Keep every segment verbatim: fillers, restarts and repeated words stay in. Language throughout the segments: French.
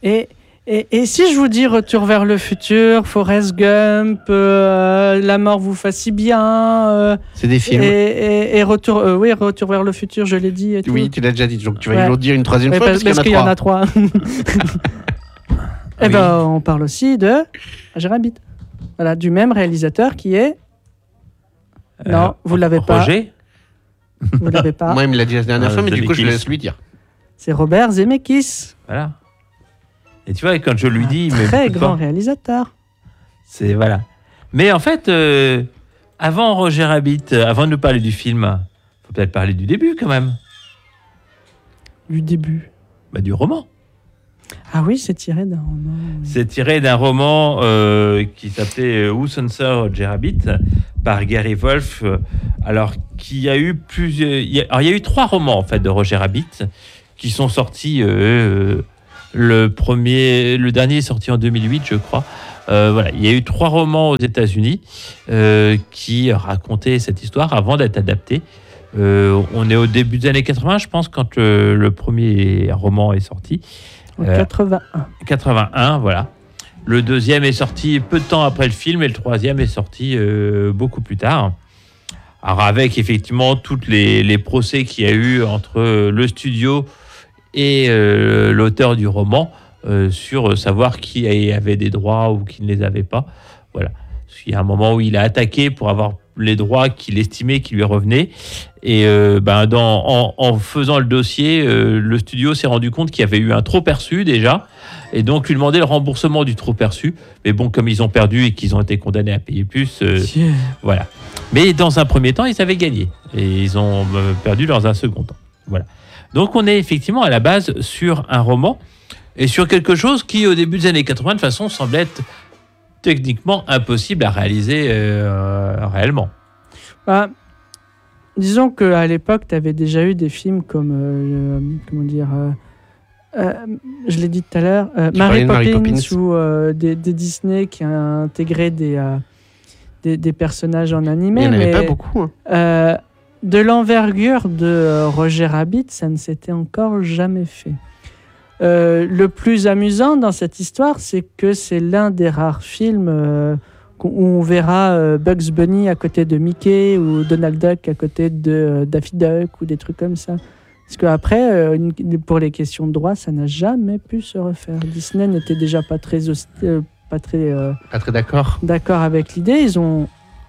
Et, et, et si je vous dis Retour vers le futur, Forrest Gump, euh, La mort vous fasse si bien... Euh, c'est des films. Et, et, et retour, euh, oui, Retour vers le futur, je l'ai dit. Et tout. Oui, tu l'as déjà dit. Donc tu vas ouais. nous le dire une troisième ouais, fois parce, parce, parce qu'il y en a trois. Et oui. ben, on parle aussi de Roger Rabbit. Voilà, du même réalisateur qui est... Euh, non, vous ne l'avez pas. Roger Vous ne l'avez pas. Moi, il me l'a dit la dernière euh, fois, mais du coup, Zemeckis. je laisse lui dire. C'est Robert Zemeckis. Voilà. Et tu vois, quand je lui un dis... Très mais grand réalisateur. C'est... Voilà. Mais en fait, euh, avant Roger Rabbit, euh, avant de nous parler du film, il faut peut-être parler du début quand même. Du début Bah, du roman. Ah oui, c'est tiré d'un roman. Oui. C'est tiré d'un roman euh, qui s'appelait Who Censored Roger Rabbit par Gary Wolf. Alors, qui a eu plusieurs. Il y a, alors, il y a eu trois romans en fait de Roger Rabbit qui sont sortis. Euh, le premier, le dernier est sorti en deux mille huit, je crois. Euh, voilà, il y a eu trois romans aux États-Unis euh, qui racontaient cette histoire avant d'être adaptés. Euh, on est au début des années quatre-vingts, je pense, quand le, le premier roman est sorti. En Euh, quatre-vingt-un. quatre-vingt-un, voilà. Le deuxième est sorti peu de temps après le film et le troisième est sorti euh, beaucoup plus tard. Alors avec effectivement toutes les, les procès qu'il y a eu entre le studio et euh, l'auteur du roman euh, sur savoir qui avait des droits ou qui ne les avait pas. Voilà. Il y a un moment où il a attaqué pour avoir les droits qu'il estimait qui lui revenaient. Et euh, ben dans, en, en faisant le dossier, euh, le studio s'est rendu compte qu'il y avait eu un trop perçu déjà, et donc lui demander le remboursement du trop perçu. Mais bon, comme ils ont perdu et qu'ils ont été condamnés à payer plus, euh, voilà. Mais dans un premier temps, ils avaient gagné, et ils ont euh, perdu dans un second temps. Voilà. Donc on est effectivement à la base sur un roman, et sur quelque chose qui, au début des années quatre-vingts, de façon, semblait être techniquement impossible à réaliser euh, réellement. Bah, disons qu'à l'époque, tu avais déjà eu des films comme, euh, comment dire, euh, euh, je l'ai dit tout à l'heure, euh, Mary, Mary Poppins, Poppins. ou euh, des, des Disney qui a intégré des, euh, des, des personnages en animé. Il n'y en avait mais, pas beaucoup. Hein. Euh, de l'envergure de euh, Roger Rabbit, ça ne s'était encore jamais fait. Euh, le plus amusant dans cette histoire, c'est que c'est l'un des rares films euh, où on verra euh, Bugs Bunny à côté de Mickey ou Donald Duck à côté de euh, Daffy Duck ou des trucs comme ça. Parce qu'après, euh, une, pour les questions de droit, ça n'a jamais pu se refaire. Disney n'était déjà pas très, hosti- euh, pas très, euh, Pas très d'accord. d'accord avec l'idée. Ils ont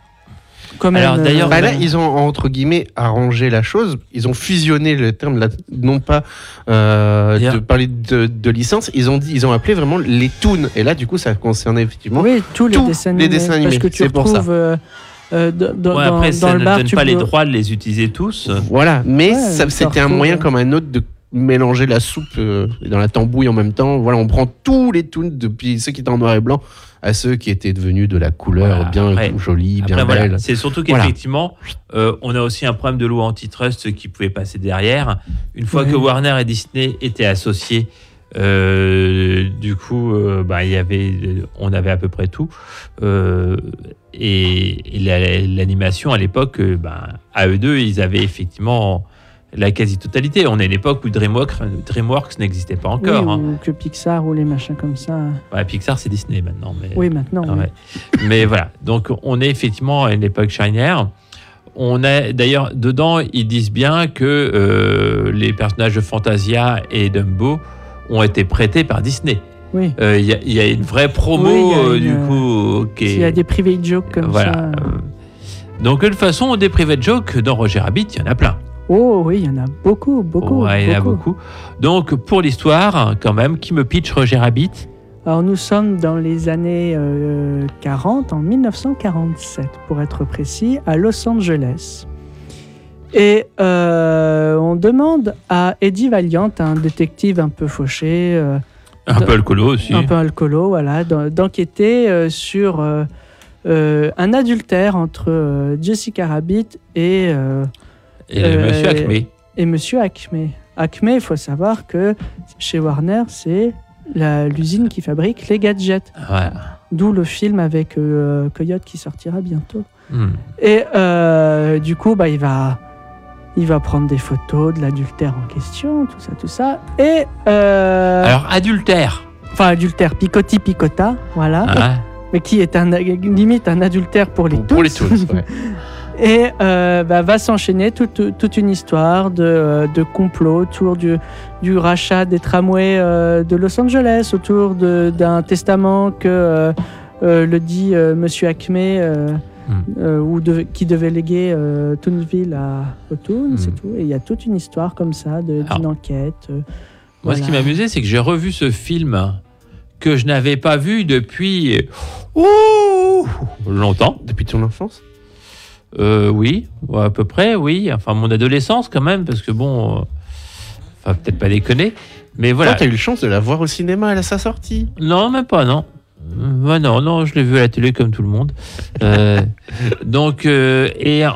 quand même... Alors, d'ailleurs, Bah là, ils ont entre guillemets arrangé la chose. Ils ont fusionné le terme, là, non pas euh, Bien. de parler de, de licence. Ils ont dit, ils ont appelé vraiment les toons. Et là, du coup, ça concernait effectivement. Oui, tous les tous dessins les animés. dessins animés, Parce que tu c'est pour ça. retrouves euh, euh, dans, dans, Ouais, après, dans ça le ne bar, donne tu pas les peux- droits de les utiliser tous. Voilà, mais Ouais, ça, ça c'était un retrouve, moyen ouais. comme un autre de mélanger la soupe euh, dans la tambouille en même temps. Voilà, on prend tous les toons, depuis ceux qui étaient en noir et blanc à ceux qui étaient devenus de la couleur Voilà, bien après- jolie, bien Après, belle. voilà, c'est surtout Voilà. qu'effectivement, euh, on a aussi un problème de loi antitrust qui pouvait passer derrière. Une fois Ouais. que Warner et Disney étaient associés, euh, du coup, euh, bah, il y avait, on avait à peu près tout. Euh, et et la- l'animation à l'époque, euh, bah, à eux deux, ils avaient effectivement la quasi-totalité. On est à une époque où DreamWorks, DreamWorks n'existait pas encore. Oui, hein. ou que Pixar ou les machins comme ça. Ouais, Pixar, c'est Disney maintenant. Mais... Oui, maintenant. Ah oui. ouais. Mais voilà, donc on est effectivement à une époque charnière. On a d'ailleurs dedans, ils disent bien que euh, les personnages de Fantasia et Dumbo ont été prêtés par Disney. Oui. Euh, Il y, a- il y a une vraie promo Oui, il y a euh, une, du coup. qui est- S'il y a des private jokes comme voilà. ça. Euh, Donc de toute façon, des private jokes dans Roger Rabbit, il y en a plein. Oh oui, il y en a beaucoup, beaucoup. Ouais, il y en a beaucoup. Donc pour l'histoire, quand même, qui me pitch Roger Rabbit? Alors nous sommes dans les années euh, quarante, en mille neuf cent quarante-sept pour être précis, à Los Angeles. Et euh, on demande à Eddie Valiant, un détective un peu fauché, euh, Un de- peu alcoolo aussi. un peu alcoolo, voilà, d'en- d'enquêter euh, sur euh, euh, un adultère entre euh, Jessica Rabbit et, euh, Et euh, Monsieur Acme. et Monsieur Acme. Acme, il faut savoir que chez Warner, c'est la- l'usine qui fabrique les gadgets. Voilà. D'où le film avec euh, Coyote qui sortira bientôt. Hmm. Et euh, du coup, bah, il va, il va prendre des photos de l'adultère en question, tout ça, tout ça. Et euh, Alors adultère. enfin adultère, Picotti Picota, voilà, Ah, mais qui est un limite un adultère pour les Pour, tous. pour les tous, ouais. Et euh, bah, va s'enchaîner toute, toute une histoire de, euh, de complot autour du, du rachat des tramways euh, de Los Angeles, autour de, d'un testament que euh, euh, le dit euh, Monsieur Acme, euh, Mm. euh, ou de, qui devait léguer euh, Townsville à, au Toons, Mm. c'est tout. Et il y a toute une histoire comme ça, de, d'une Alors, enquête. euh, Moi, voilà. ce qui m'amusait, c'est que j'ai revu ce film que je n'avais pas vu depuis ouh, longtemps. Depuis ton enfance? Euh, oui, ouais, à peu près, oui. Enfin, mon adolescence quand même, parce que bon, euh, enfin peut-être pas déconner, mais voilà. Toi, t'as eu le chance de la voir au cinéma à sa sortie. Non, même pas, non. Euh, ouais, non, non, je l'ai vu à la télé comme tout le monde. Euh, donc, euh, et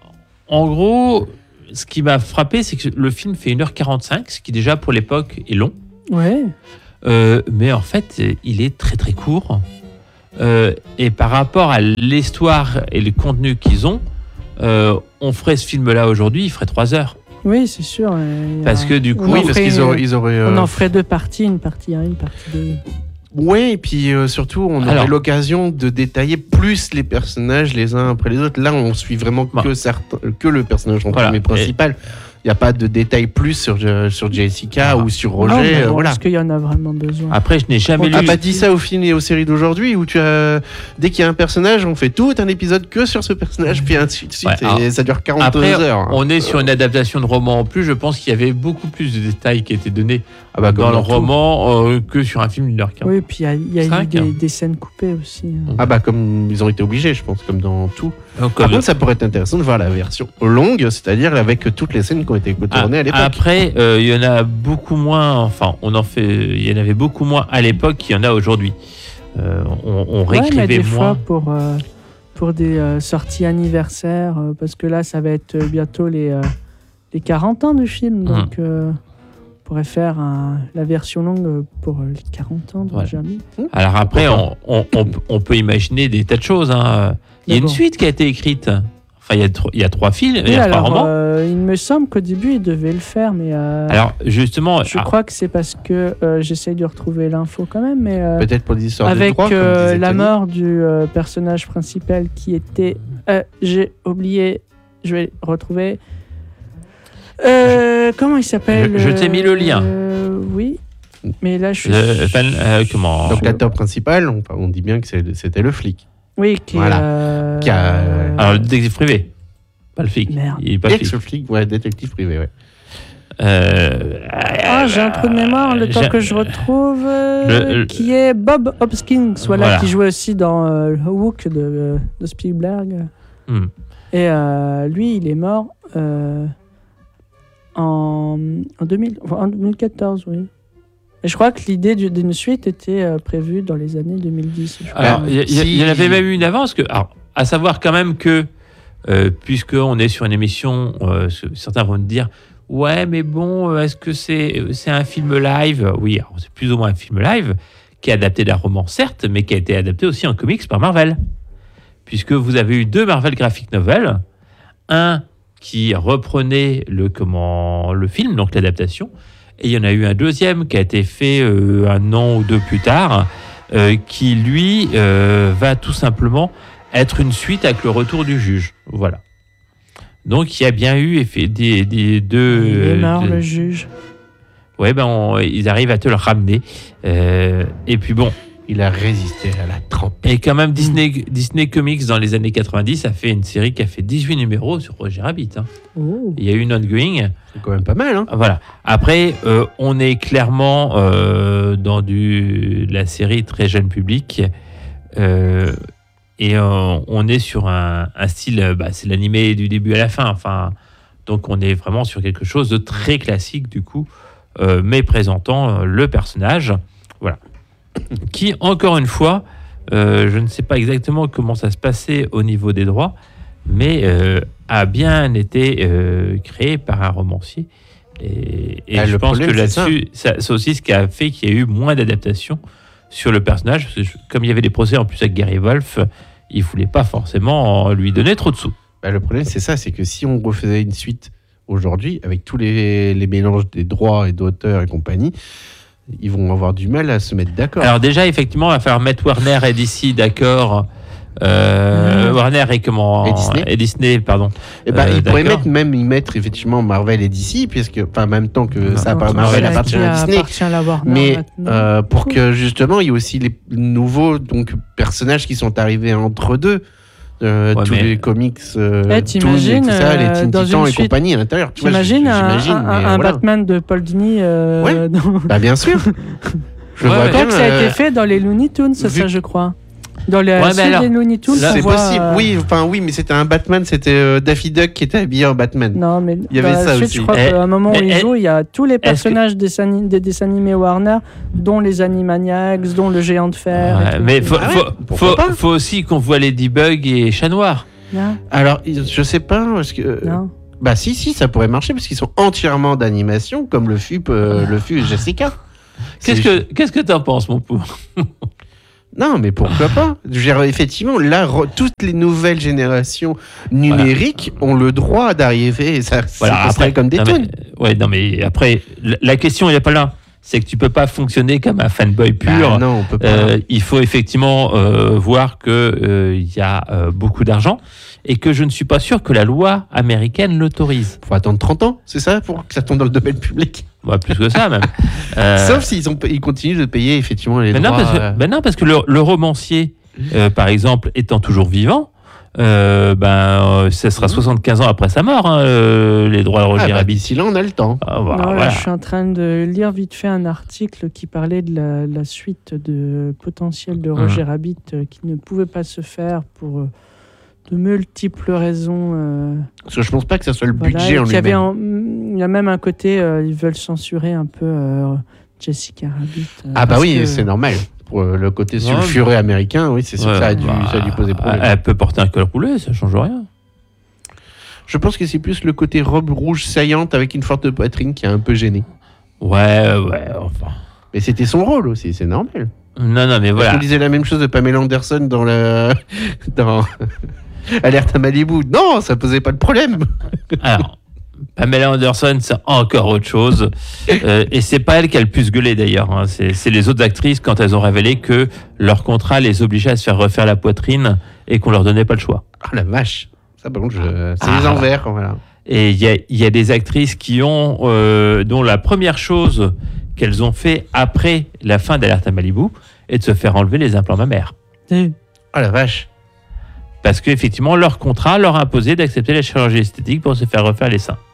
en gros, ce qui m'a frappé, c'est que le film fait une heure quarante-cinq, ce qui déjà pour l'époque est long. Ouais. Euh, mais en fait, il est très très court. Euh, et par rapport à l'histoire et le contenu qu'ils ont, euh, on ferait ce film-là aujourd'hui, il ferait trois heures. Oui, c'est sûr. euh, il y a- Parce que du coup, on en Oui, parce ferait qu'ils une- auraient. Ils auraient euh, On en ferait deux parties, une partie un, une partie deux. Ouais, et puis euh, surtout, on aurait Alors. l'occasion de détailler plus les personnages les uns après les autres. Là, on suit vraiment Bah. que, certains, que le personnage entre Voilà. guillemets principal. Il n'y a pas de détails plus sur, euh, sur Jessica Ah. ou sur Non, Roger. mais euh, bon, voilà. Est-ce qu'il y en a vraiment besoin? après, je n'ai jamais On lu. n'a pas dit ça aux films et aux séries d'aujourd'hui où tu as dès qu'il y a un personnage, on fait tout un épisode que sur ce personnage, puis ainsi de suite. Ouais, alors, et ça dure quarante-deux Après, heures. hein. on est sur une adaptation de roman en plus. Je pense qu'il y avait beaucoup plus de détails qui étaient donnés Ah bah, comme dans le dans tout. roman euh, que sur un film d'une heure quarante. Oui, puis il y a, il y a eu Cinq, des, hein. des scènes coupées aussi. hein. Ah bah comme ils ont été obligés, je pense, comme dans tout. Donc, Par comme- contre, ça pourrait être intéressant de voir la version longue, c'est-à-dire avec toutes les scènes qui ont été tournées à l'époque. Après, euh, il y en a beaucoup moins. Enfin, on en fait. Il y en avait beaucoup moins à l'époque qu'il y en a aujourd'hui. Euh, on, on Ouais, mais réécrivait des moins. fois pour, euh, pour des euh, sorties anniversaires, euh, parce que là, ça va être euh, bientôt les, euh, les quarante ans du film. Donc, euh, on pourrait faire un- la version longue pour euh, les quarante ans de Voilà. Roger Rabbit. Alors après, on, on- on- on peut imaginer des tas de choses. hein. Il y a une D'accord. suite qui a été écrite. Enfin, il y a, tro- il y a trois films, il Oui, y a trois alors, romans. euh, il me semble qu'au début, il devait le faire, mais euh, Alors justement, je ah, crois que c'est parce que euh, j'essaye de retrouver l'info quand même, mais euh, Peut-être pour des histoires de avec droit, comme euh, disait la Tony. mort du euh, personnage principal qui était... euh, j'ai oublié, je vais le retrouver. Euh, comment il s'appelle Je- je t'ai mis le lien. euh, Oui, mais là je suis... euh, Van- euh, comment Donc l'acteur principal, on, on dit bien que c'est- c'était le flic. Oui, qui, Voilà. euh, Qui a- Alors le détective privé, pas le flic. Merde. Il est pas le flic. Ex-flic, ouais, détective privé, ouais. Euh, Ah, j'ai un trou de mémoire, le temps j'ai- que je retrouve, euh, Le- le- qui est Bob Hopkins, voilà, Voilà. qui jouait aussi dans euh, Hook de, de Spielberg. Hmm. Et euh, lui, il est mort euh, en, en, deux mille, en deux mille quatorze, oui. Et je crois que l'idée du- d'une suite était euh, prévue dans les années deux mille dix. je crois. Alors, il y, a- il y a- il y en Si- avait même eu une avance. Que, alors, à savoir quand même que, euh, puisqu'on est sur une émission, euh, ce- certains vont me dire ouais, mais bon, euh, est-ce que c'est c'est un film live? Oui, alors, c'est plus ou moins un film live qui est adapté d'un roman, certes, mais qui a été adapté aussi en comics par Marvel. Puisque vous avez eu deux Marvel Graphic Novels, un qui reprenait le, comment, le film, donc l'adaptation, et il y en a eu un deuxième qui a été fait euh, un an ou deux plus tard, euh, qui lui euh, va tout simplement être une suite avec le retour du juge. Voilà. Donc il y a bien eu effet, des, des deux. il est mort, de- le juge. Ouais, ben on- ils arrivent à te le ramener. Euh, et puis bon, Il a résisté à la trempe. et quand même Disney, Disney Comics dans les années quatre-vingt-dix a fait une série qui a fait dix-huit numéros sur Roger Rabbit. hein. Oh. Il y a eu une ongoing. C'est quand même pas mal, hein. Voilà. Après, euh, on est clairement euh, dans du, de la série très jeune public. Euh, et euh, on est sur un, un style, euh, bah, c'est l'animé du début à la fin. Enfin, donc on est vraiment sur quelque chose de très classique du coup, euh, mais présentant euh, le personnage. Voilà. Qui, encore une fois, euh, je ne sais pas exactement comment ça se passait au niveau des droits, mais euh, a bien été euh, créé par un romancier. Et, et Ah, je le pense problème, que c'est là-dessus, ça- c'est aussi ce qui a fait qu'il y a eu moins d'adaptation sur le personnage. Parce que je- comme il y avait des procès en plus avec Gary Wolf, il ne voulait pas forcément lui donner trop de sous. Bah, le problème, c'est ça, c'est que si on refaisait une suite aujourd'hui, avec tous les, les mélanges des droits et d'auteurs et compagnie, ils vont avoir du mal à se mettre d'accord. Alors déjà, effectivement, il va falloir mettre Warner et D C d'accord. Euh, Mmh. Warner et comment Et Disney. et Disney, pardon. Et bah, Euh, ils pourraient d'accord. mettre, même y mettre effectivement Marvel et D C, puisque, enfin, en même temps que Non. ça, Non, par tout Marvel à fait. appartient Qui à Disney. appartient à la Warner Mais maintenant. euh, pour que justement, il y ait aussi les nouveaux donc, personnages qui sont arrivés entre deux. Euh, Ouais, tous mais- les comics, euh, Eh, Toon et t'imagines, tout ça, les euh, Teen dans Titans une et suite- compagnie à l'intérieur. Tu vois, T'imagines un, j'imagine, un- mais un voilà. Batman de Paul Dini euh, Ouais. dans- Bah, bien sûr. Je Ouais, vois ouais. Quoi bien, que ça a euh, été fait dans les Looney Tunes, c'est vu ça, que- je crois. Dans les Ouais, mais suite alors, des Looney Tunes, là, on C'est voit, possible, euh, oui, enfin oui, mais c'était un Batman, c'était euh, Daffy Duck qui était habillé en Batman. Non, mais Il y dans avait la ça suite, aussi. je crois Eh, qu'à un moment où eh, il eh, joue, il y a tous les que- personnages des, ani- des dessins animés Warner, dont les Animaniacs, dont le Géant de Fer. et Ouais, tout. mais faut, Ah ouais, faut, pourquoi faut, pas faut aussi qu'on voit Ladybug et Chat Noir. Non, Alors, je sais pas, parce que... non. Bah si, si, ça pourrait marcher, parce qu'ils sont entièrement d'animation, comme le fut, euh, le fut Jessica. Qu'est-ce C'est- que qu'est-ce que t'en penses, mon pauvre? Non, mais pourquoi pas? Je veux dire, effectivement, là, re- toutes les nouvelles générations numériques ont le droit d'arriver, et ça, Voilà, c'est considéré comme des non, toons. mais- ouais, non, mais après, la- la question, il n'est pas là. C'est que tu peux pas fonctionner comme un fanboy pur. Bah, non, on peut pas. Euh, il faut effectivement euh, voir que euh, il y a euh, beaucoup d'argent et que je ne suis pas sûr que la loi américaine l'autorise. Faut attendre trente ans, c'est ça, pour que ça tombe dans le domaine public. Ouais, plus que ça même. Euh, Sauf s'ils ont, ils continuent de payer effectivement les mais non, droits. parce que, euh, ben non, parce que le, le romancier, euh, par exemple, étant toujours vivant, euh, ben, euh, ça sera soixante-quinze ans après sa mort, hein, euh, les droits de ah, Roger bah, Rabbit. d'ici là, on a le temps. Ah, voilà, Non, là, voilà. je suis en train de lire vite fait un article qui parlait de la, la suite de potentiel de Roger Rabbit euh, qui ne pouvait pas se faire pour euh, de multiples raisons. euh, Parce que je pense pas que ça soit le voilà, budget et en qu'il y avait lui-même. un- il y a même un côté, euh, ils veulent censurer un peu euh, Jessica Rabbit. euh, Ah bah parce oui, que- c'est normal. Pour euh, le côté Ouais, sulfureux américain, oui, c'est sûr Ouais, que ça a dû, bah, ça a dû poser problème. Elle peut porter un col roulé, ça change rien. Je pense que c'est plus le côté robe rouge saillante avec une forte poitrine qui a un peu gêné. Ouais, ouais, enfin. Mais c'était son rôle aussi, c'est normal. Non, non, mais On voilà. disait la même chose de Pamela Anderson dans le dans Alerte à Malibu. Non, ça posait pas de problème. Alors, Pamela Anderson, c'est encore autre chose. Euh, et c'est pas elle qui a le plus gueulé d'ailleurs. hein. C'est, c'est les autres actrices quand elles ont révélé que leur contrat les obligeait à se faire refaire la poitrine et qu'on leur donnait pas le choix. Ah la vache. Ça par contre, je... c'est Ah. les envers, voilà. Et il y a, il y a des actrices qui ont, euh, dont la première chose qu'elles ont fait après la fin d'Alerte à Malibu est de se faire enlever les implants mammaires. Eh, Ah la vache. Parce qu'effectivement, leur contrat leur imposait d'accepter la chirurgie esthétique pour se faire refaire les seins.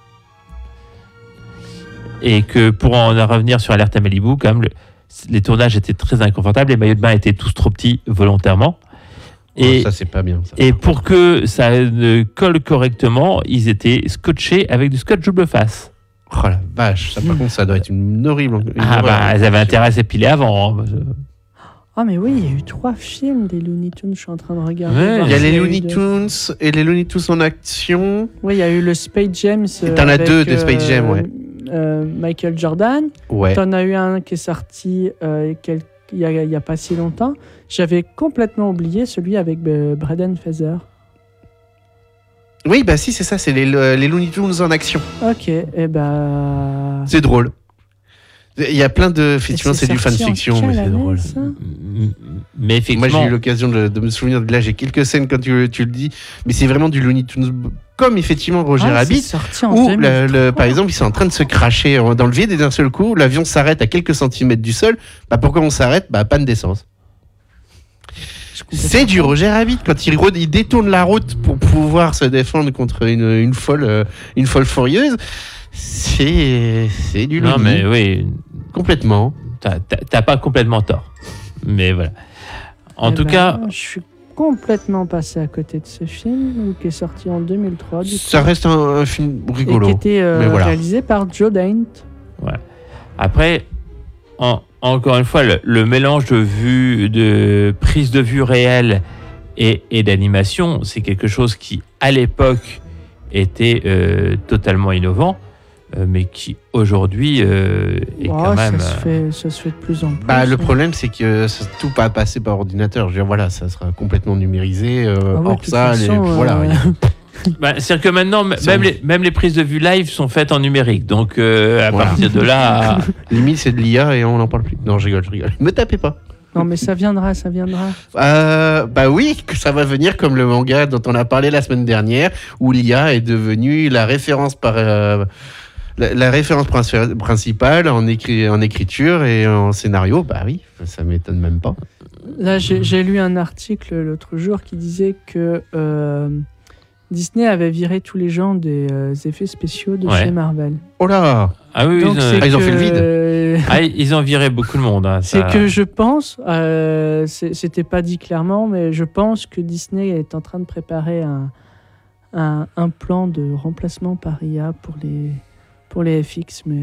Et que pour en revenir sur Alerte à Malibu, quand même, le- les tournages étaient très inconfortables, les maillots de bain étaient tous trop petits volontairement. Et, Oh, ça c'est pas bien. Ça. et pour que ça ne colle correctement, ils étaient scotchés avec du scotch double face. Oh la vache. Ça par contre, ça doit être une horrible. une Ah horreur. bah, elles avaient intérêt à s'épiler avant. hein. Ah mais oui, il y a eu trois films des Looney Tunes, je suis en train de regarder. Ouais, voir Il y a s'il les eu Looney de- Tunes et les Looney Tunes en action. Oui, il y a eu le Space Jam. euh, T'en as avec, deux de Space Jam, ouais. euh, Michael Jordan. Ouais. T'en as eu un qui est sorti euh, quel- il n'y a, il y a pas si longtemps. J'avais complètement oublié celui avec euh, Braden Fraser. Oui, bah si, c'est ça, c'est les, les Looney Tunes en action. Ok, et ben. C'est drôle. Il y a plein de. Effectivement, c'est du sorti en fanfiction, mais quelle c'est année, drôle. ça Mais Moi, effectivement, j'ai eu l'occasion de, de me souvenir de là, j'ai quelques scènes quand tu, tu le dis, mais c'est vraiment du Looney Tunes, comme effectivement Roger Ah, Rabbit, c'est sorti en où, deux mille le- le- trois. par exemple, ils sont en train de se cracher dans le vide et d'un seul coup, l'avion s'arrête à quelques centimètres du sol. Bah, pourquoi on s'arrête? Bah, panne d'essence. Je comprends C'est pas. du Roger Rabbit quand il, re- il détourne la route pour pouvoir se défendre contre une, une folle, euh, une folle furieuse. C'est, c'est du non Looney. mais oui, Complètement. t'as, t'as- t'as pas complètement tort. Mais voilà. En Eh tout ben, cas, je suis complètement passé à côté de ce film qui est sorti en deux mille trois. Du coup, Ça reste un, un film et rigolo. qui était euh, mais voilà. réalisé par Joe Dante. après, en- encore une fois, le, le mélange de vue, de prise de vue réelle et, et d'animation, c'est quelque chose qui, à l'époque, était euh, totalement innovant, euh, mais qui aujourd'hui euh, est Oh, quand même. ça, se euh, fait, ça se fait de plus en plus. Bah, le hein. problème, c'est que ça, tout va passer par ordinateur. Je veux dire, voilà, ça sera complètement numérisé. euh, Ah ouais, de hors toute ça, les- façon, voilà. euh, il y a- Bah, c'est-à-dire que maintenant, m- Sans- même les, même les prises de vue live sont faites en numérique. Donc, euh, à Voilà. partir de là. Limite, c'est de l'I A et on n'en parle plus. Non, je rigole, je rigole. Me tapez pas. Non, mais ça viendra, ça viendra. Euh, bah oui, que ça va venir comme le manga dont on a parlé la semaine dernière, où l'I A est devenue la référence par euh, la, la référence princi- principale en, écrit, en écriture et en scénario. Bah oui, ça m'étonne même pas. Là, j'ai j'ai lu un article l'autre jour qui disait que euh, Disney avait viré tous les gens des euh, effets spéciaux de Ouais. chez Marvel. Oh là, Ah oui, Donc, ils, ont, c'est Ah, ils ont fait le que- vide. euh, ah, ils ont viré beaucoup de monde. hein, C'est ça. que je pense, euh, c'est- c'était pas dit clairement, mais je pense que Disney est en train de préparer un, un, un plan de remplacement par I A pour les, pour les F X, mais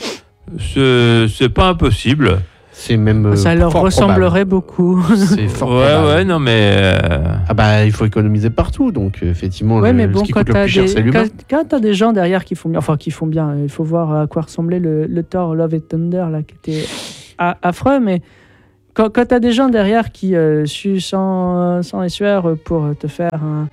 euh, C'est, c'est pas impossible. c'est même. euh, ça leur fort ressemblerait beaucoup. probable. C'est fort Ouais, probable. ouais, non, mais. euh, Ah bah il faut économiser partout, donc euh, effectivement, Ouais, le, mais bon, ce qui quand coûte le t'as plus cher, des, c'est l'humain. quand, quand t'as des gens derrière qui font bien, enfin qui font bien, il faut voir à quoi ressemblait le, le Thor Love and Thunder là, qui était a- affreux, mais quand, quand t'as des gens derrière qui euh, suent sans, sans et sueur pour te faire un,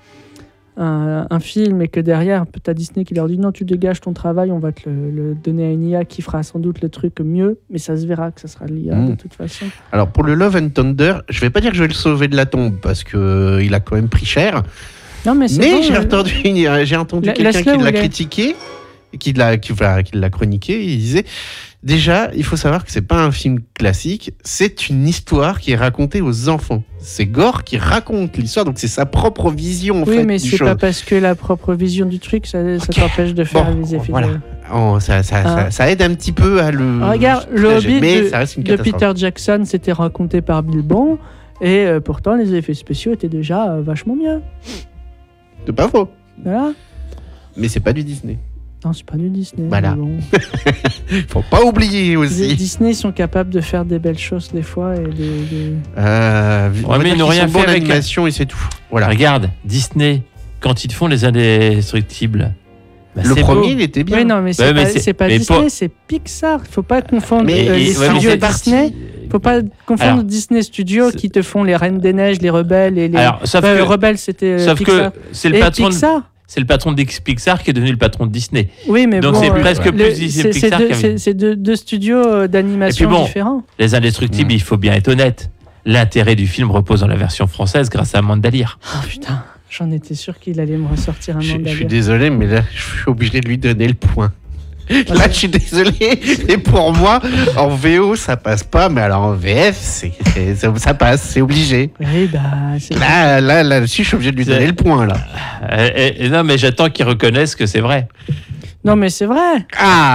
un, un film et que derrière t'as Disney qui leur dit non, tu dégages ton travail, on va te le, le donner à une I A qui fera sans doute le truc mieux, mais ça se verra que ça sera l'I A Mm. de toute façon. Alors pour le Love and Thunder, je vais pas dire que je vais le sauver de la tombe parce que euh, il a quand même pris cher. Non, mais c'est Mais bon, j'ai euh, entendu, j'ai entendu La- quelqu'un laisse-le qui où l'a il est. critiqué, et qui l'a, qui, voilà, qui l'a chroniqué. Il disait déjà, il faut savoir que c'est pas un film classique, c'est une histoire qui est racontée aux enfants. C'est Gore qui raconte l'histoire, donc c'est sa propre vision en oui, fait. mais du c'est chose. pas parce que la propre vision du truc, ça, ça Ok. t'empêche de faire Bon, les effets voilà. de... Oh, ça, ça, Ah. ça, ça aide un petit peu à le. Ah, regarde, le soulager, Hobbit mais de- ça reste une de catastrophe. Peter Jackson, c'était raconté par Bilbon, et euh, pourtant les effets spéciaux étaient déjà euh, vachement mieux. C'est pas faux, Voilà. mais c'est pas du Disney. Non, c'est pas du Disney. Voilà. mais bon. Faut pas oublier Les aussi. Disney sont capables de faire des belles choses des fois et de, de- Euh, on va mais dire ils n'ont qu'ils rien sont bons fait en avec- animation et c'est tout. Voilà. Regarde, Disney, quand ils te font les indestructibles. bah, Le c'est premier, beau. il était bien. Oui, non, mais c'est Ouais, mais pas, c'est- c'est pas mais Disney, pas- c'est Pixar. Faut pas confondre Mais- euh, Et- les ouais, mais studios c'est Disney. Faut pas confondre Alors, Disney Studios c'est- qui te font les Reines des Neiges, les Rebelles et les. Alors, sauf Euh, que, Rebelles, c'était euh, sauf Pixar. que c'est le Et patron de, Pixar. c'est le patron de Pixar qui est devenu le patron de Disney. Oui, mais Donc bon, c'est euh, presque le- plus Disney c'est- c'est Pixar deux- qu'un- C'est c'est deux, deux studios euh, d'animation Et puis bon, différents. Les Indestructibles, Mm. il faut bien être honnête. L'intérêt du film repose dans la version française grâce à Amanda Lear. Oh putain, j'en étais sûr qu'il allait me ressortir un Je, je mandat. suis désolé, mais là, je suis obligé de lui donner le point. Là, je suis désolé. Et pour moi, en V O, ça passe pas, mais alors en V F, c'est, c'est- ça, ça passe, c'est obligé. Oui, bah, c'est Là, là, là-dessus, je suis obligé de lui C'est- donner le point, là. Euh, et- et non, mais j'attends qu'ils reconnaissent que c'est vrai. Non, mais c'est vrai.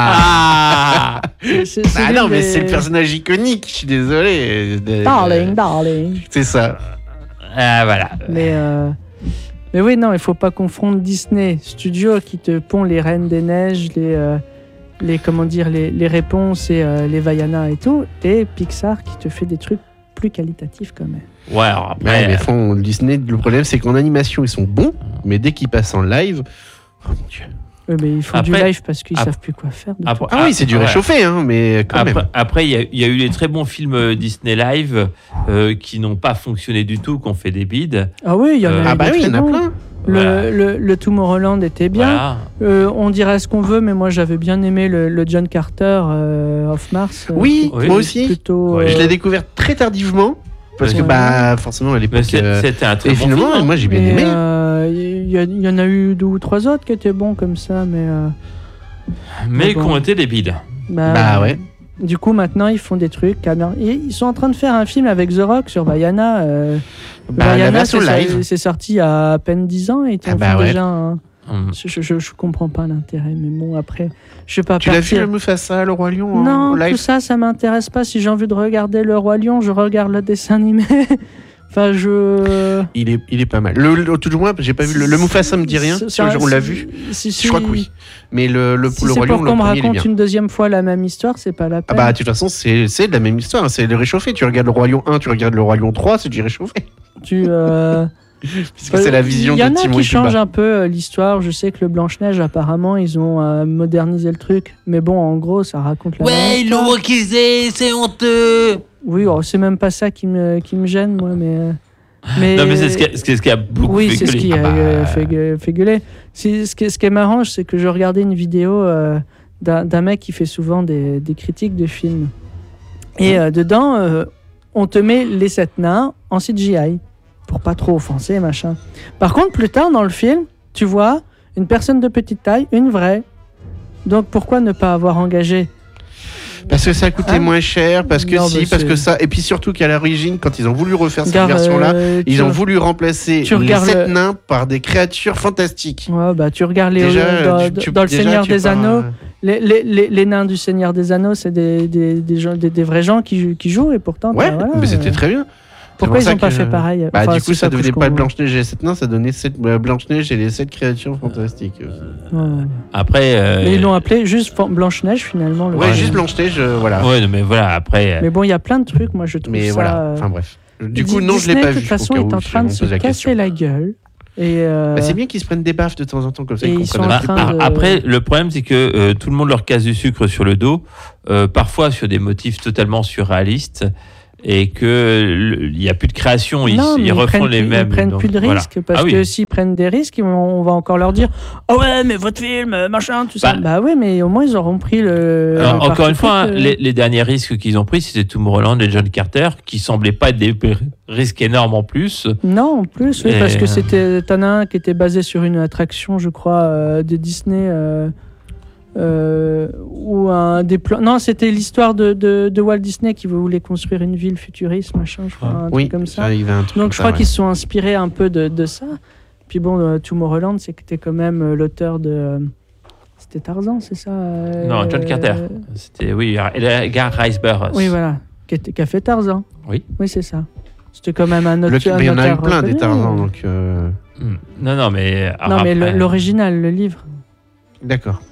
Ah, Ah C'est- c'est- c'est Ah l'une non, mais des- c'est le personnage iconique, je suis désolé. Euh, Darling, darling. C'est ça. Ah, voilà. Mais, euh, mais oui, non, il faut pas confondre Disney Studio qui te pond les Reines des Neiges, les, euh, les comment dire, les, les réponses et euh, les Vaiana et tout, et Pixar qui te fait des trucs plus qualitatifs quand même. Ouais, alors Ouais, après, mais fond, Disney, le problème, c'est qu'en animation, ils sont bons, mais dès qu'ils passent en live. Oh mon Dieu. Oui, mais il faut du Après- live parce qu'ils ap- savent plus quoi faire. de après- tout. Ah oui, c'est du ouais. réchauffé, hein, mais quand Après, même. après, il y, a- il y a eu les très bons films euh, Disney Live euh, qui n'ont pas fonctionné du tout, qui ont fait des bides. Ah oui, il y en a Euh, eu Ah bah des oui, il y très en a bons. plein. Le, Voilà. le, le Tomorrowland était bien. Voilà. Euh, on dirait ce qu'on veut, mais moi j'avais bien aimé le, le John Carter euh, of Mars. euh, Oui, qui Oui. était moi aussi. Plutôt, Ouais, Je euh, l'ai découvert très tardivement, parce que Ouais. bah forcément à Mais l'époque. c'est- euh, c'était un très Et bon finalement, film. hein. moi j'ai bien et, aimé. euh, Il y, a- il y en a eu deux ou trois autres qui étaient bons comme ça, mais. euh, mais qui bon. ont été des bides. bah, Bah ouais. Du coup, maintenant ils font des trucs. ah non, et Ils sont en train de faire un film avec The Rock sur Vaiana. euh, Bah, la Vaiana, version c'est- live. c'est sorti il y a à peine dix ans et ils Ah en bah font ouais. déjà un- Hum. Je, je, je comprends pas l'intérêt, mais bon, après, je vais pas Tu l'as vu partir. le Mufasa, le Roi Lion en Non, live tout ça, ça m'intéresse pas. Si j'ai envie de regarder Le Roi Lion, je regarde le dessin animé. Enfin, je. il est, il est pas mal. Le, le- tout du moins, j'ai pas vu le, le Mufasa me dit rien. C'est- Si on l'a vu, Si, si, je crois que oui. Mais le, le, Si le c'est Roi Lion, pour le qu'on me premier, il est bien. raconte une deuxième fois la même histoire, c'est pas la Ah peine. bah de toute façon, c'est c'est de la même histoire. C'est le réchauffé. Tu regardes le Roi Lion un, tu regardes le Roi Lion trois, c'est du réchauffé. Tu. euh, Parce que c'est la vision Il y en de a Timon qui et Pumba. changent un peu euh, l'histoire. Je sais que le Blanche-Neige, apparemment, ils ont euh, modernisé le truc. Mais bon, en gros, ça raconte la même Ouais, ils histoire. l'ont requisé, c'est honteux. Oui, oh, c'est même pas ça qui me, qui me gêne, moi, mais. euh, Mais, Non, mais c'est ce qui a, c'est ce qui a beaucoup oui, fait c'est ce gueuler. qui a Ah bah, euh, fait, gue- fait gueuler. C'est- Ce qui, ce qui est marrant, c'est que je regardais une vidéo euh, d'un d'un mec qui fait souvent des, des critiques de films. Et euh, dedans, euh, on te met les sept nains en C G I pour pas trop offenser, machin. Par contre, plus tard dans le film, tu vois une personne de petite taille, une vraie. Donc pourquoi ne pas avoir engagé Parce que ça a coûté Hein moins cher, parce que Non, si, mais parce c'est- que ça. Et puis surtout qu'à l'origine, quand ils ont voulu refaire cette Regarde, version-là, euh, ils tu- ont voulu remplacer tu les regardes sept le- nains par des créatures fantastiques. Ouais, bah, tu regardes les, Déjà, dans, tu- tu- dans le déjà, Seigneur tu des pars, Anneaux, euh, les, les, les, les nains du Seigneur des Anneaux, c'est des, des, des, gens, des, des vrais gens qui, jou- qui jouent et pourtant, Ouais, bah, voilà, mais c'était euh, très bien. pourquoi C'est ils pour n'ont ça pas que- fait pareil Bah, Enfin, du coup, c'est ça que devenait je pas comprends. Blanche-Neige et les sept nains, ça donnait sept, euh, Blanche-Neige et les sept créatures fantastiques. Ouais, ouais. Après. euh, Mais ils l'ont appelé juste Fan- Blanche-Neige finalement. le Ouais, film. juste Blanche-Neige, euh, voilà. Ouais, non, mais voilà, après. euh, Mais bon, il y a plein de trucs, moi je trouve Mais ça. voilà, euh, enfin bref. Du Di- coup, non, je l'ai Disney, pas de vu. toute façon, au cas est où en je train de me se pose la casser question. la gueule. Et euh, Bah, c'est bien qu'ils se prennent des baffes de temps en temps, comme ça Et ils ils comprennent sont un en petit train peu. Bah, de- Après, le problème, c'est que euh, tout le monde leur casse du sucre sur le dos, euh, parfois sur des motifs totalement surréalistes, et qu'il n'y a plus de création, ils, non, mais ils refont prennent les plus, mêmes. Ils prennent donc, plus de voilà. risques parce Ah oui. que s'ils prennent des risques, ils vont- on va encore leur dire ah ouais, mais votre film, euh, machin, tout ça. Bah, Bah oui, mais au moins ils auront pris le. Alors, le encore parti une fois, hein, pris, euh. les, les derniers risques qu'ils ont pris, c'était Tomorrowland et John Carter, qui semblaient pas être des risques énormes en plus. Non, en plus, oui, Et, parce que euh, c'était t'en as un qui était basé sur une attraction, je crois, euh, de Disney. Euh, euh, ou un des plans. Non, c'était l'histoire de, de, de Walt Disney qui voulait construire une ville futuriste, machin, je crois, un Oui, truc comme ça. ça, il y avait un truc Donc comme je ça, crois ouais. qu'ils se sont inspirés un peu de, de ça. Puis bon, euh, Tomorrowland, c'était quand même euh, l'auteur de. euh, c'était Tarzan, c'est ça euh, Non, John Carter. euh, C'était, oui, Edgar Rice Burroughs. Oui, voilà. Qui, était- qui a fait Tarzan. Oui. Oui, c'est ça. C'était quand même un Le- auteur. mais il y en a eu auteur plein des reconnu. Tarzans, donc. euh, Hmm. Non, non, mais. Non, mais le- après- l'original, le livre. D'accord.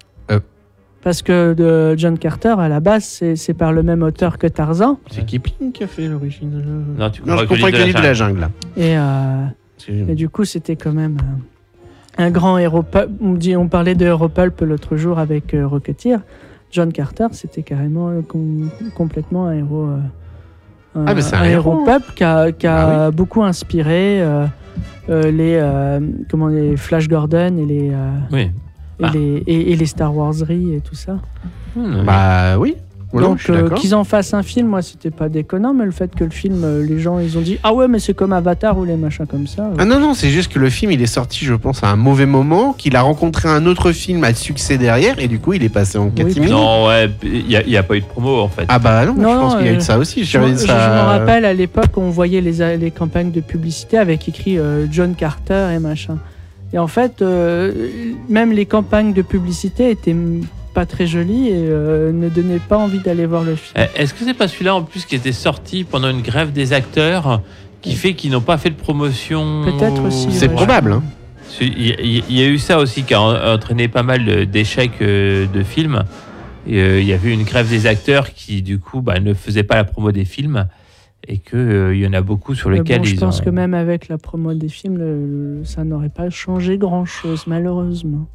Parce que de John Carter, à la base, c'est c'est par le même auteur que Tarzan. C'est Kipling qui a fait l'origine. euh, Non, tu Non, je comprends comprends avec le livre de la jungle, là. Et, euh, C'est- et du coup, c'était quand même euh, un grand héros. pulp. On, dit, on parlait de héros pulp l'autre jour avec euh, Rocketeer. John Carter, c'était carrément euh, com- complètement un héros. euh, un, Ah, mais c'est un héros. pulp qui a, qui a Ah beaucoup inspiré euh, euh, les, euh, comment, les Flash Gordon et les, euh, Oui. et, Ah. les, et, et les Star Wars'eries et tout ça. Hmm, Bah oui. Ouais, non, Donc je suis euh, d'accord. qu'ils en fassent un film, moi c'était pas déconnant, mais le fait que le film, euh, les gens ils ont dit ah ouais mais c'est comme Avatar ou les machins comme ça. euh, Ah non, non, c'est juste que le film, il est sorti, je pense, à un mauvais moment, qu'il a rencontré un autre film à succès derrière, et du coup, il est passé en catimini. Non, ouais, il n'y a, il y a pas eu de promo en fait. Ah bah non, Non, je pense non, qu'il y a eu euh, de ça aussi. Je, je- je ça- me rappelle à l'époque on voyait les, les campagnes de publicité avec écrit euh, John Carter et machin. Et en fait, euh, même les campagnes de publicité étaient mm, pas très jolies et euh, ne donnaient pas envie d'aller voir le film. Euh, Est-ce que c'est pas celui-là en plus qui était sorti pendant une grève des acteurs qui fait qu'ils n'ont pas fait de promotion? Peut-être aussi. C'est ouais. probable, hein. Parce qu'il y, il y a eu ça aussi qui a en- entraîné pas mal de- d'échecs euh, de films. Et, euh, il y avait une grève des acteurs qui, du coup, bah, ne faisait pas la promo des films. Et qu'il il y en a beaucoup sur Mais lesquels bon, je ils pense ont... que même avec la promo des films, le- le- ça n'aurait pas changé grand-chose, malheureusement.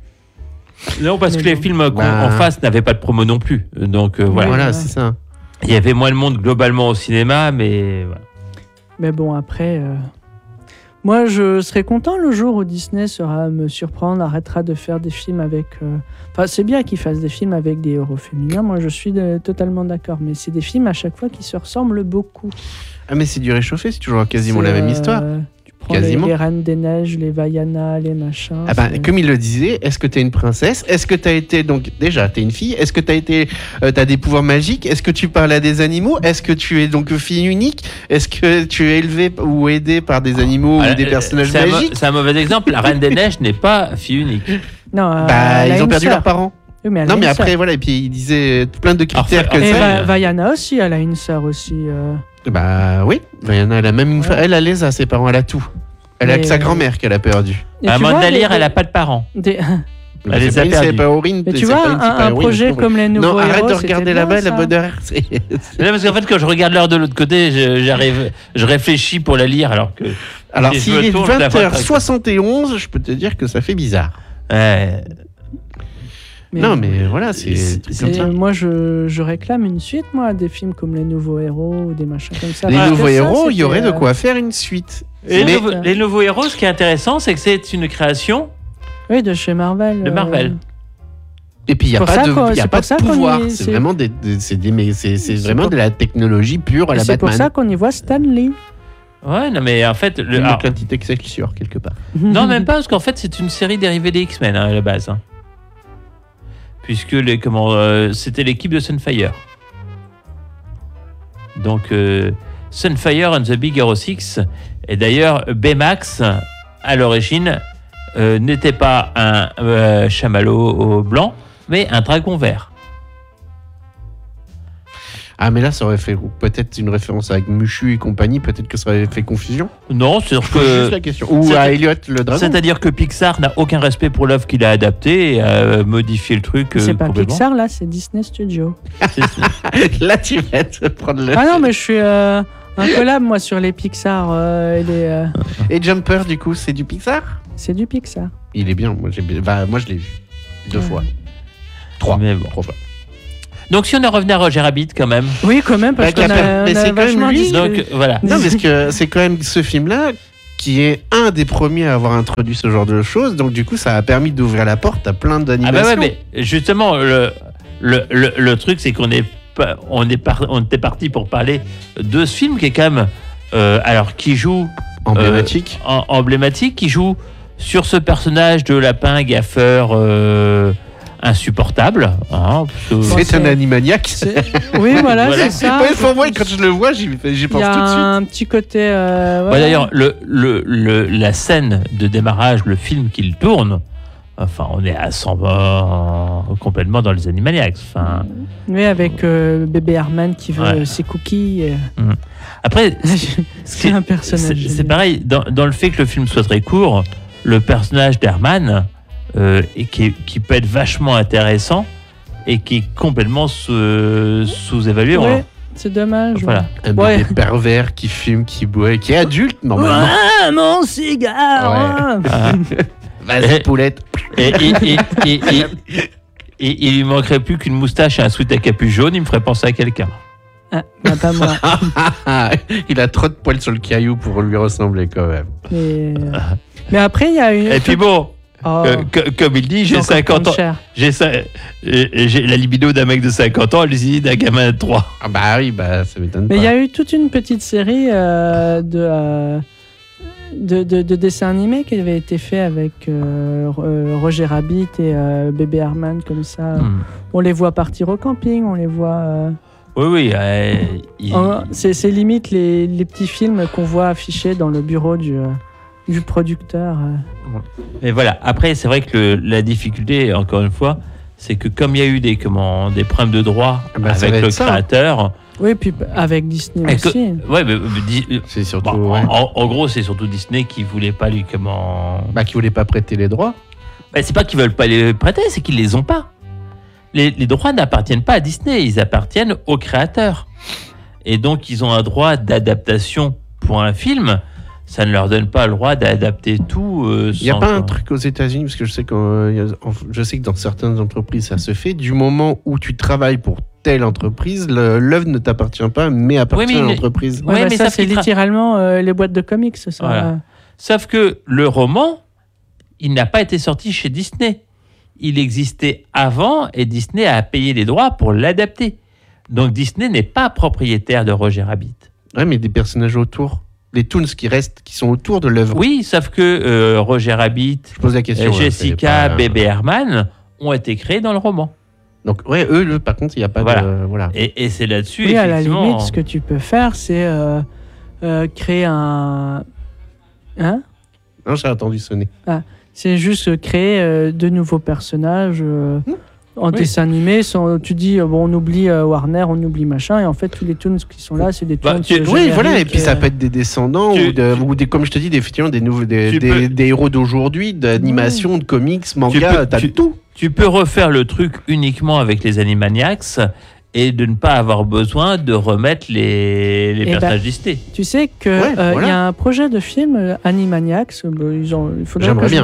Non, parce Mais que les bon. films qu'on- Bah. en face n'avaient pas de promo non plus. Donc euh, voilà. Voilà, Ouais. c'est ça. Il y avait moins de monde globalement au cinéma, mais voilà. Mais bon, après, euh, moi, je serais content le jour où Disney sera me surprendre, arrêtera de faire des films avec. euh, Enfin, c'est bien qu'ils fassent des films avec des héros féminins. Moi, je suis de- totalement d'accord. Mais c'est des films à chaque fois qui se ressemblent beaucoup. Ah, mais c'est du réchauffé, c'est toujours quasiment C'est, la même euh, histoire. Tu prends les, Quasiment. les Reines des Neiges, les Vaiana, les machins. Ah bah, c'est- comme il le disait, est-ce que t'es une princesse? Est-ce que t'as été, donc, déjà, t'es une fille? Est-ce que t'as été, euh, t'as des pouvoirs magiques? Est-ce que tu parles à des animaux? Est-ce que tu es donc fille unique? Est-ce que tu es élevé ou aidé par des animaux Ah, ou des euh, personnages c'est un mo- magiques? C'est un mauvais exemple. La Reine des Neiges n'est pas fille unique. Non, euh, Bah, elle a ils ont une perdu sœur. leurs parents. Oui, mais elle a Non, une mais sœur. après, voilà, et puis il disait plein de critères Enfin, comme Et enfin, ça. Va- Vaiana aussi, elle a une sœur aussi. euh. Bah oui, Vaiana, elle a même une Ouais. fa- elle, elle les a, ses parents, elle a tout. Elle a Mais, que sa euh, grand-mère qu'elle a perdue. Et À tu moins vois, de la des- lire, elle n'a pas de parents. des- Mais Elle c'est les pas a une perdus. Sépaorine, Mais c'est tu pas vois, une un, un Sépaorine, projet je trouve. comme les nouveaux Non, arrête héros, de c'était regarder bien, là-bas, la ça. bonheur. c'est- Non, parce qu'en fait, quand je regarde l'heure de l'autre côté, je, j'arrive, je réfléchis pour la lire, alors que. Alors, Si je s'il me est tourne, je la vois vingt heures soixante et onze, je peux te dire que ça fait bizarre. Ouais. Mais, non, mais voilà, c'est c'est- des trucs c'est- comme ça. moi, je, je réclame une suite, moi, à des films comme Les Nouveaux Héros ou des machins comme ça. Les Parce que nouveaux ça, héros, il y c'était, aurait de euh, quoi faire une suite. Les, Mais- nouveaux, les nouveaux héros, ce qui est intéressant, c'est que c'est une création. Oui, de chez Marvel. De euh, Marvel. Et puis il n'y a pour pas ça de, qu'on- il y a c'est pas pour ça de qu'on pouvoir. y- C'est c'est- vraiment, des, des- c'est des- mais c'est- c'est C'est vraiment pour- de la technologie pure à Et la c'est pour Batman. ça qu'on y voit Stan Lee. Ouais, non, mais en fait, le, Une alors, quantité Excelsior quelque part. non, même pas, parce qu'en fait, c'est une série dérivée des X-Men hein, à la base. hein. Puisque les, comment, euh, c'était l'équipe de Sunfire. Donc, euh, Sunfire and the Big Hero Six. Et d'ailleurs, Baymax, à l'origine, euh, n'était pas un euh, chamallow blanc, mais un dragon vert. Ah, mais là, ça aurait fait peut-être une référence avec Mushu et compagnie. Peut-être que ça aurait fait confusion. Non, c'est Je pose juste la question. Ou c'est- à Elliot le dragon. C'est-à-dire que Pixar n'a aucun respect pour l'œuvre qu'il a adaptée et a modifié le truc. euh, C'est pas complètement. Pixar, là, c'est Disney Studio. C'est- Là, tu vas te prendre le. Ah non, mais je suis euh, un collab, moi, sur les Pixar. euh, et les, euh, Et Jumper, du coup, c'est du Pixar. c'est du Pixar. Il est bien. Moi, j'ai... bah, moi je l'ai vu deux Ouais. fois. Trois. Mais bon. Trois fois. Donc si on en revenait à Roger Rabbit quand même. Oui, quand même, parce Bah, qu'on a, mais on a c'est quand même vachement lui. discuté. Donc voilà. Non, parce que c'est quand même ce film-là qui est un des premiers à avoir introduit ce genre de choses. Donc, du coup, ça a permis d'ouvrir la porte à plein Ah d'animations. bah ouais, mais justement le le, le, le truc c'est qu'on est pas- on est par- on était parti pour parler de ce film qui est quand même euh, alors qui joue Emblématique. en- emblématique, qui joue sur ce personnage de lapin gaffeur euh, insupportable. hein, parce que- c'est c'est- un animaniaque. C'est- Oui, voilà, Voilà. c'est ça. Ouais, pour moi, quand je le vois, j'y, j'y Il pense y a tout de suite. un petit côté. euh, Ouais, ouais. D'ailleurs, le, le, le- la scène de démarrage, le film qu'il tourne, enfin, on est à cent vingt complètement dans les Animaniacs. Enfin, Oui, avec euh, bébé Herman qui veut Ouais. ses cookies. et- après, C'est un personnage. c'est c'est génial. pareil, dans, dans le fait que le film soit très court, le personnage d'Herman, euh, et qui, est- qui peut être vachement intéressant et qui est complètement sous- sous-évalué. Ouais, hein. c'est dommage. Voilà. Un Ouais. bébé pervers qui fume, qui boit, qui est adulte, normalement. Ah, mon cigare Ouais. ah. Vas-y, Et- poulette. Et, et- et- et- et- et il lui manquerait plus qu'une moustache et un sweat à capuche jaune, il me ferait penser à quelqu'un. Ah, bah, pas moi. Il a trop de poils sur le caillou pour lui ressembler, quand même. Mais, euh, mais après, il y a une. Et puis bon, Oh, euh, co- comme il dit, j'ai encore cinquante ans. prendre cher. J'ai ça- euh, j'ai la libido d'un mec de cinquante ans, les idées d'un gamin de trois. Ah bah oui, bah ça m'étonne Mais il y pas. a eu toute une petite série euh, de, euh, de, de, de dessins animés qui avait été fait avec euh, Ro- euh, Roger Rabbit et euh, bébé Herman, comme ça. Hmm. On les voit partir au camping, on les voit. euh, Oui, oui. euh, il- en- c'est, c'est limite les, les petits films qu'on voit affichés dans le bureau du, euh, du producteur. euh. Mais voilà, après, c'est vrai que le- la difficulté, encore une fois, c'est que comme il y a eu des, comment, des problèmes de droit Ah bah, ça va avec être le ça. créateur. Oui, puis avec Disney Et que- aussi. Ouais, mais, mais dis- C'est surtout. bon, ouais. en, en gros, c'est surtout Disney qui voulait pas lui comment. Bah, qui voulait pas prêter les droits. Bah, c'est pas qu'ils veulent pas les prêter, c'est qu'ils les ont pas. Les, les droits n'appartiennent pas à Disney, ils appartiennent au créateur. Et donc, ils ont un droit d'adaptation pour un film. Ça ne leur donne pas le droit d'adapter tout. euh, Il n'y a sans pas un quoi. truc aux États-Unis, parce que je sais, qu'en- il y a- en- je sais que dans certaines entreprises, ça se fait. Du moment où tu travailles pour telle entreprise, le- l'œuvre ne t'appartient pas, mais appartient Oui, mais à il- l'entreprise. Ouais, Ouais, bah, mais ça, ça c'est filtre- littéralement euh, les boîtes de comics. Ça. Voilà. Sauf que le roman, il n'a pas été sorti chez Disney. Il existait avant et Disney a payé les droits pour l'adapter. Donc Disney n'est pas propriétaire de Roger Rabbit. Ouais, mais des personnages autour. Les toons qui restent, qui sont autour de l'œuvre. Oui, sauf que euh, Roger Rabbit, Je pose la question. euh, hein, c'est Jessica, pas- Bébé Herman ont été créés dans le roman. Donc, ouais, eux, le- par contre, il n'y a pas Voilà. de. Voilà. Et, et c'est là-dessus, Oui, à la effectivement. limite, ce que tu peux faire, c'est euh, euh, créer un. Hein Non, j'ai entendu sonner. C'est juste créer euh, de nouveaux personnages euh, en Oui. dessin animé. Sans, tu dis, euh, bon, on oublie euh, Warner, on oublie machin, et en fait, tous les toons qui sont là, c'est des Bah, toons. tu- euh, Oui, voilà, et génériques, puis ça euh, peut être des descendants tu- ou, de, tu- ou des, comme je te dis, des, effectivement, des, nouveaux, des, Tu des, peux- des héros d'aujourd'hui, d'animation, de comics, manga, peux- t'as tu- tout. Tu peux refaire le truc uniquement avec les Animaniacs et de ne pas avoir besoin de remettre les, les Eh personnages ben, Disney. Tu sais qu'il Ouais, y voilà. a un projet de film, euh, Animaniacs. euh, bah, ils ont, il faudrait J'aimerais que je bien. me-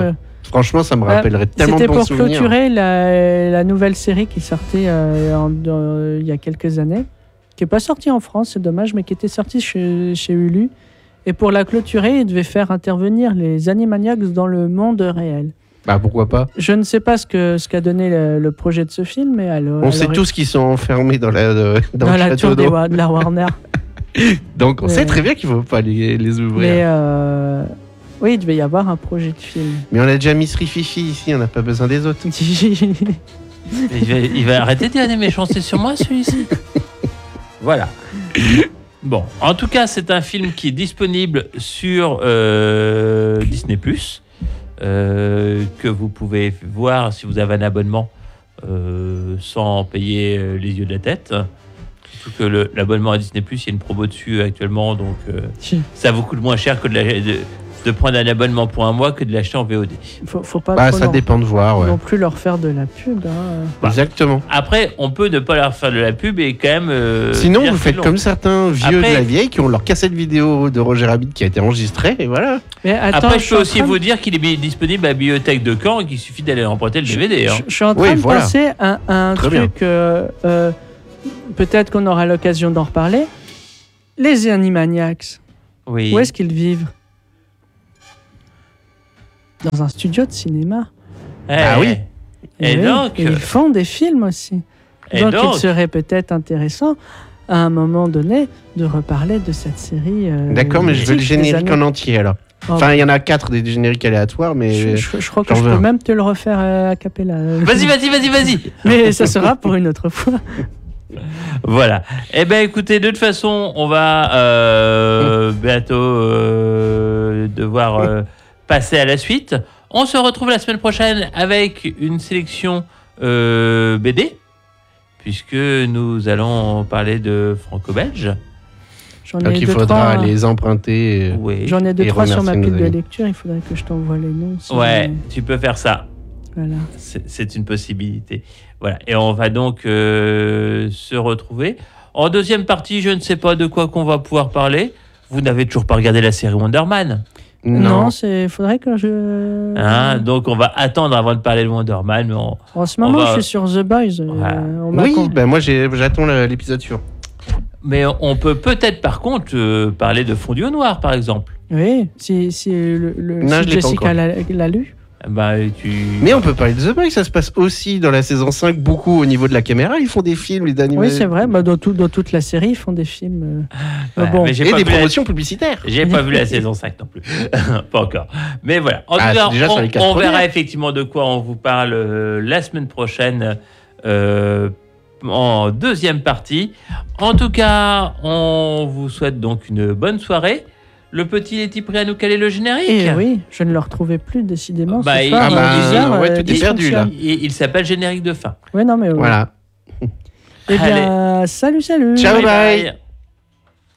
Franchement, ça me Euh, rappellerait tellement de C'était bons pour souvenirs. clôturer la, la nouvelle série qui sortait euh, en- dans- il y a quelques années, qui n'est pas sortie en France, c'est dommage, mais qui était sortie chez, chez Hulu. Et pour la clôturer, il devait faire intervenir les Animaniacs dans le monde réel. Bah pourquoi pas. Je ne sais pas ce que ce qu'a donné le, le projet de ce film, mais alors. On sait tous qu'ils sont enfermés dans la, euh, dans dans le la château tour des d'eau. Wa- de la Warner. Donc on Mais- sait très bien qu'il ne faut pas les, les ouvrir. Mais Mais, euh, oui, il devait y avoir un projet de film. on a déjà mis Fifi ici, on n'a pas besoin des autres. Il va, il va arrêter de dire des méchancetés sur moi, celui-ci. Voilà. Bon, en tout cas, c'est un film qui est disponible sur euh, Disney plus, euh, que vous pouvez voir si vous avez un abonnement euh, sans payer euh, les yeux de la tête. Surtout que le- l'abonnement à Disney plus, il y a une promo dessus actuellement, donc euh, ça vous coûte moins cher que de, la- de, de prendre un abonnement pour un mois que de l'acheter en V O D. faut, faut pas Bah trop ça leur- dépend de voir, ouais. non plus leur faire de la pub. hein. Bah, Exactement. Après, on peut ne pas leur faire de la pub et quand même. euh, Sinon, dire vous que faites non. comme certains vieux Après- de la vieille qui ont leur cassette vidéo de Roger Rabbit qui a été enregistrée, et voilà. Mais attends, Après, je je suis peux en aussi train de- vous dire qu'il est bi- disponible à la bibliothèque de Caen et qu'il suffit d'aller emprunter le D V D. hein. Je, je suis en train Oui, de voilà. penser à, à un Très truc. euh, euh, Peut-être qu'on aura l'occasion d'en reparler. Les Animaniacs, Oui. où est-ce qu'ils vivent? Dans un studio de cinéma. Eh, Ah oui. Et oui, donc, et ils font des films aussi. et donc, donc, il serait peut-être intéressant, à un moment donné, de reparler de cette série. euh, D'accord, mais je veux le mythique des générique années- en entier alors. Oh, Enfin, il y en a quatre des génériques aléatoires, mais. je, je- je crois que j'en je veux peux un. même te le refaire euh, a cappella. Vas-y, vas-y, vas-y, vas-y. Mais ça sera pour une autre fois. Voilà. Eh bien, écoutez, de toute façon, on va euh, bientôt euh, devoir euh, passer à la suite. On se retrouve la semaine prochaine avec une sélection euh, B D, puisque nous allons parler de franco-belge. J'en Donc ai il deux, faudra trois, les emprunter. euh, Oui. J'en ai deux, Et trois sur ma remercier pile nos de amis. lecture. Il faudrait que je t'envoie les noms. si Ouais, jamais- tu peux faire ça. Voilà. C'est c'est une possibilité. Voilà. Et on va donc euh, se retrouver. En deuxième partie, je ne sais pas de quoi qu'on va pouvoir parler. Vous n'avez toujours pas regardé la série Wonder Man. Non, il faudrait que je. Hein, donc on va attendre avant de parler de Wonder Man. Mais on- En ce moment, on va- je suis sur The Boys. euh, Voilà. on m'a Oui, con- ben moi j'ai- j'attends le- l'épisode suivant. mais on peut peut-être par contre euh, parler de Fondu au Noir, par exemple. Oui, si, si, le, le- Non, si je l'ai pas Jessica encore. l'a l'a lu. Bah, tu... Mais on peut parler de The Boys, ça se passe aussi dans la saison cinq, beaucoup au niveau de la caméra. Ils font des films, les animés. Oui, c'est vrai. Bah, dans, tout, dans toute la série, ils font des films. euh, Ouais, bon. mais j'ai Et pas des vu la- promotions publicitaires. J'ai pas vu la saison cinq non plus. Pas encore. Mais voilà. En Ah, tout cas, c'est déjà sur on, les quatre on verra premières. effectivement de quoi on vous parle euh, la semaine prochaine euh, en deuxième partie. En tout cas, on vous souhaite donc une bonne soirée. Le petit est-il prêt à nous caler le générique? Et oui, je ne le retrouvais plus décidément. Bah, ce il- soir, ah bah, euh, Deezer, ouais, euh, tout est perdu, là. dysfonctionne. Il, il s'appelle générique de fin. Ouais, non, mais ouais. Voilà. Eh bien, salut, salut. Ciao. Bye bye. bye.